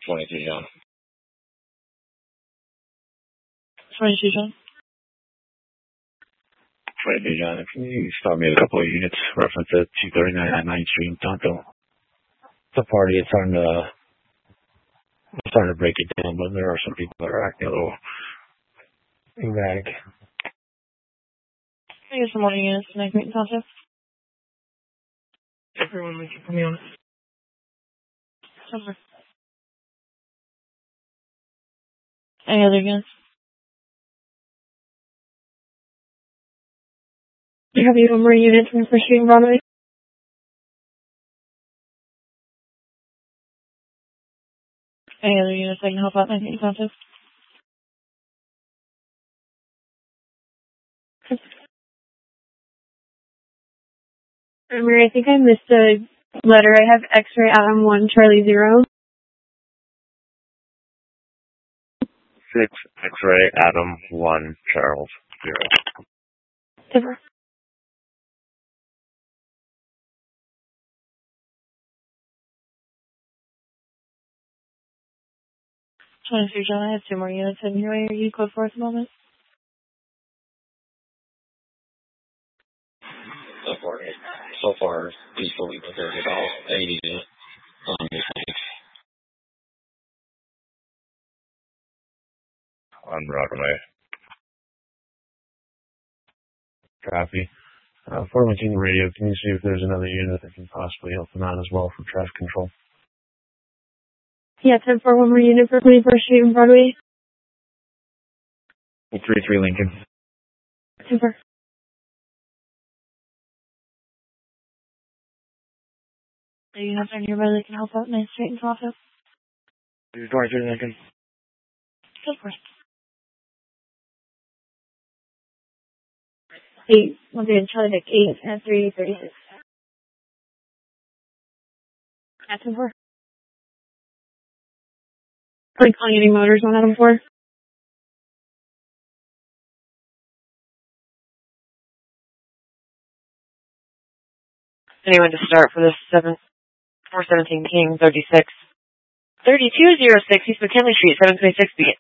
22 John. 22 John. 22 John, if you stop me at a couple of units, reference at 239 at 9th Street in Tonto. The party is starting to break it down, but there are some people that are acting a little erratic. I guess some morning units to 9th Street in Tonto. Everyone we can put me on. Somewhere. Any other units? Do you have any more units from First Street and Broadway? Any other units I can help out 9th Street in Tonto? Mary, I think I missed a letter. I have X-ray Adam 1 Charlie 0. 6 X-ray Adam 1 Charles 0. Super. John, I have 2 more units in here. Are you code for at the moment? So far, peacefully, but there's about 80 on Broadway. Copy. Forward to the radio, can you see if there's another unit that can possibly help them out as well for traffic control? Yeah, 10-4, 1 more unit for 21st Street and Broadway. 33 Lincoln. Super. Are you not nearby that can help out 9th Street and Tonto? 23 Lincoln. Good for it. 8, we'll do Charlie Vic 8 and 336. At 10-4. Are you calling any motors on Adam 4? Anyone to start for this 417 King 36. 3206 East McKinley Street, 726 B.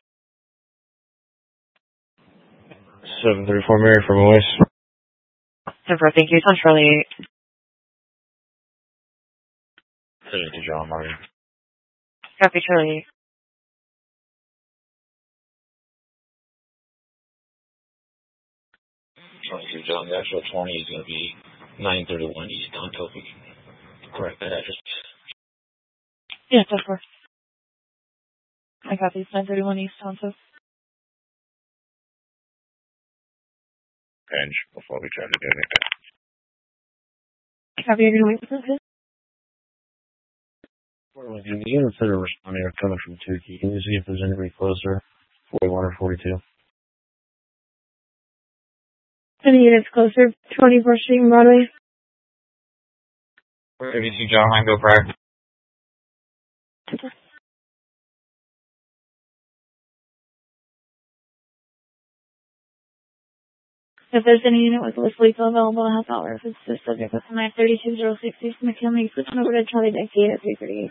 734 Mary from Moise. 10-4, thank you. It's on Charlie 8. 72 John Martin. Copy Charlie 22 John, the actual 20 is going to be 931 East Tonto. Correct that address. Yeah, 10-4. I got these 931 East Tonto. Range before we try to do anything. Copy, you're going to wait for this? The units that are responding are coming from Tukey. Can you see if there's anybody closer? 41 or 42? Any units closer? 24th Street and Broadway. 32 John Line, go prior. If there's any unit with list lethal available, help out or if it's the subject with 93206 East McKinley, switching over to Charlie Vic 8 at 338.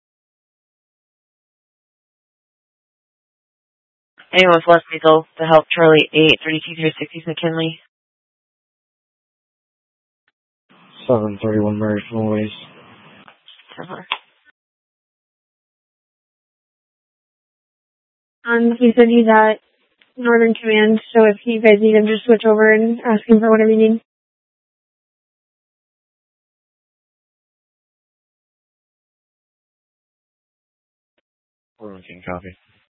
Anyone with less lethal to help Charlie 8, 3206 East McKinley. 731 Mary from Moise. He said he's at Northern Command, so if you guys need him, just switch over and ask him for whatever you need. King copy.